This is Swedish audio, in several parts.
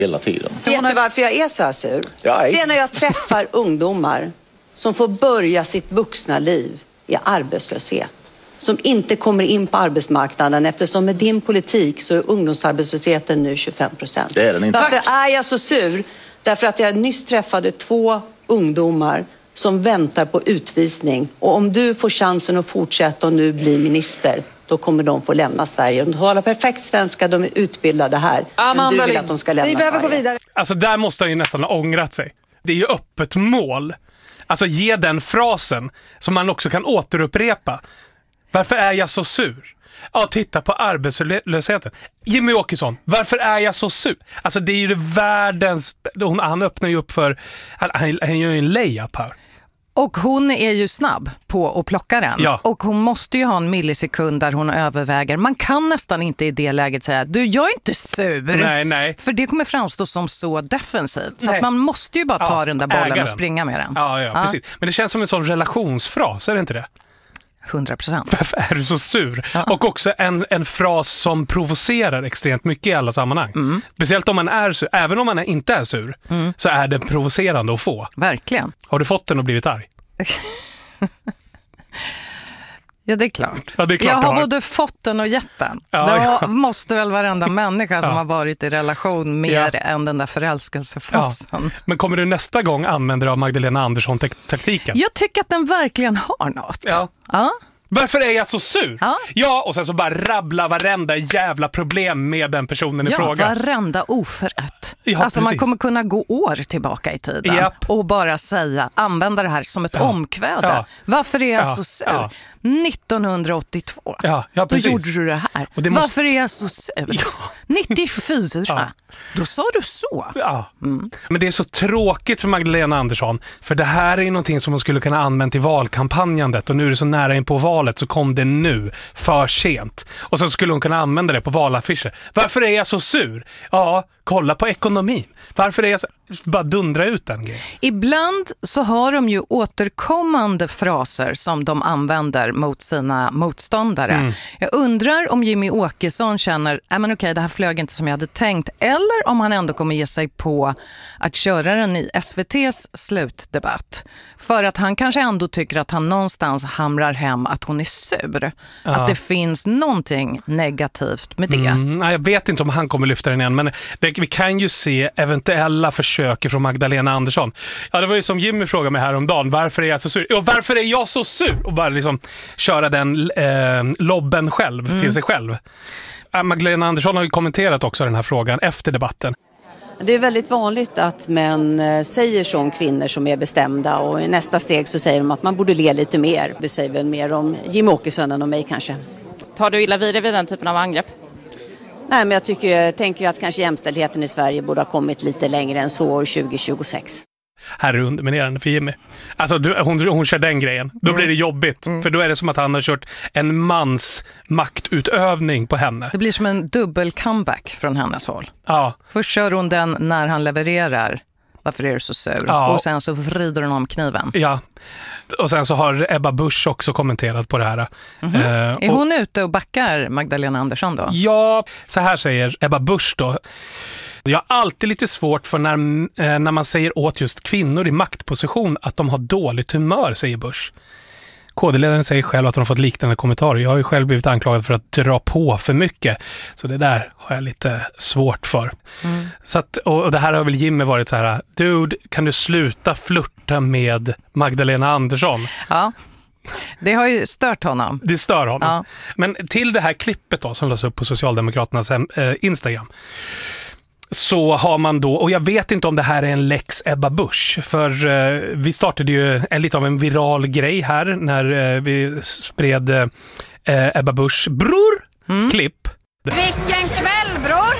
hela tiden. Vet du varför jag är så här sur? Ja, det är när jag träffar ungdomar som får börja sitt vuxna liv i arbetslöshet. Som inte kommer in på arbetsmarknaden eftersom med din politik så är ungdomsarbetslösheten nu 25%. Det är den inte. Varför är jag så sur? Därför att jag nyss träffade 2 ungdomar som väntar på utvisning. Och om du får chansen att fortsätta och nu bli minister, då kommer de få lämna Sverige. De talar perfekt svenska, de är utbildade här. Men du vill att de ska lämna Sverige. Gå vidare. Alltså där måste han ju nästan ha ångrat sig. Det är ju öppet mål. Alltså ge den frasen som man också kan återupprepa. Varför är jag så sur? Ja, titta på arbetslösheten. Jimmy Åkesson, varför är jag så sur? Alltså det är ju världens... Han öppnar ju upp för... Han gör ju en layup här. Och hon är ju snabb på att plocka den. Ja. Och hon måste ju ha en millisekund där hon överväger. Man kan nästan inte i det läget säga du, jag är inte sur. Nej. För det kommer framstå som så defensivt. Så att man måste ju bara ta den där bollen och springa med den. Ja, precis. Men det känns som en sån relationsfras, är det inte det? 100%. Varför är du så sur? Ja. Och också en fras som provocerar extremt mycket i alla sammanhang. Speciellt om man är sur. Även om man inte är sur så är det provocerande att få. Verkligen. Har du fått den och blivit arg? Ja, det är klart. Ja, det är klart jag har både fått den och gett den. Det måste väl varenda människa som har varit i relation mer än den där förälskelsefasen. Ja. Men kommer du nästa gång använda dig av Magdalena Andersson-taktiken? Jag tycker att den verkligen har något. Ja. Varför är jag så sur? Ja. Och sen så bara rabbla varenda jävla problem med den personen i fråga. Ja, varenda oförrätt. Ja, alltså precis. man kommer kunna gå år tillbaka i tiden och bara använda det här som ett omkväde. Ja. Varför är jag så sur? 1982. Då gjorde du det här. Och varför är jag så sur? 94. Då sa du så. Men det är så tråkigt för Magdalena Andersson. För det här är någonting som hon skulle kunna använda i valkampanjandet. Och nu är det så nära in på valet så kom det nu. För sent. Och så skulle hon kunna använda det på valaffischer. Varför är jag så sur? Ja, kolla på ekonomin. Varför är jag så... Bara dundra ut den grejen. Ibland så har de ju återkommande fraser som de använder mot sina motståndare. Jag undrar om Jimmy Åkesson känner men okej, det här flög inte som jag hade tänkt. Eller om han ändå kommer ge sig på att köra den i SVT:s slutdebatt. För att han kanske ändå tycker att han någonstans hamrar hem att hon är sur. Att det finns någonting negativt med det. Jag vet inte om han kommer lyfta den igen. Men vi kan ju se eventuella försök från Magdalena Andersson. Ja, det var ju som Jimmy frågade mig häromdagen. Varför är jag så sur? Ja, varför är jag så sur? Och bara liksom köra den lobben själv till sig själv. Magdalena Andersson har ju kommenterat också den här frågan efter debatten. Det är väldigt vanligt att män säger så om kvinnor som är bestämda och i nästa steg så säger de att man borde le lite mer. Det säger väl mer om Jimmy Åkesson än om mig kanske. Tar du illa vid dig vid den typen av angrepp? Nej, men jag tänker att kanske jämställdheten i Sverige borde ha kommit lite längre än så år 2026. Här är underminerande för Jimmy. Alltså hon kör den grejen. Då blir det jobbigt. För då är det som att han har kört en mans maktutövning på henne. Det blir som en dubbel comeback från hennes håll. Ja. Först kör hon den när han levererar. Varför är du så sur? Ja. Och sen så vrider hon om kniven. Ja. Och sen så har Ebba Busch också kommenterat på det här. Är hon ute och backar Magdalena Andersson då? Ja, så här säger Ebba Busch då. Jag har alltid lite svårt för när man säger åt just kvinnor i maktposition att de har dåligt humör, säger Busch. KD-ledaren säger själv att de har fått liknande kommentarer. Jag har ju själv blivit anklagad för att dra på för mycket. Så det där har jag lite svårt för. Så att, och det här har väl Jimmy varit så här: dude, kan du sluta flirta med Magdalena Andersson? Ja. Det har ju stört honom. Det stör honom. Ja. Men till det här klippet då, som lades upp på Socialdemokraternas Instagram, så har man då, och jag vet inte om det här är en lex Ebba Busch, för vi startade ju lite av en viral grej här när vi spred Ebba Busch klipp. Vilken kväll, bror!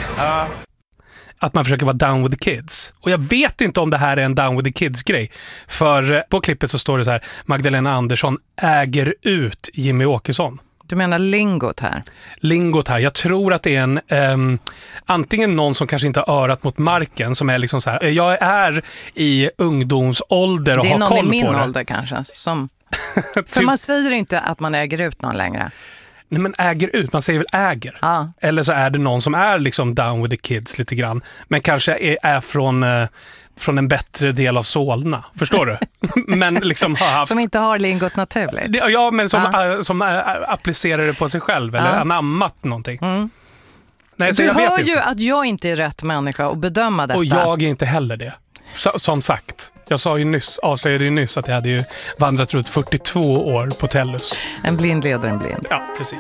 Att man försöker vara down with the kids. Och jag vet inte om det här är en down with the kids grej. För på klippet så står det så här: Magdalena Andersson äger ut Jimmy Åkesson. Du menar lingot här? Lingot här. Jag tror att det är en antingen någon som kanske inte har örat mot marken, som är liksom så här: jag är i ungdomsålder och har koll på det. Det är någon i min ålder kanske. Som... För man säger inte att man äger ut någon längre. Nej, men äger ut, man säger väl äger. Eller så är det någon som är liksom down with the kids lite grann. Men kanske är från en bättre del av Solna. Förstår du? Men liksom har haft... Som inte har lingot naturligt. Ja, men som applicerar det på sig själv. Eller anammat någonting. Nej, så du jag vet hör inte. ju att jag inte är rätt människa att bedöma detta. Och jag är inte heller det. Som sagt, jag avslöjade ju nyss att jag hade ju vandrat runt 42 år på Tellus. En blind leder en blind. Ja, precis.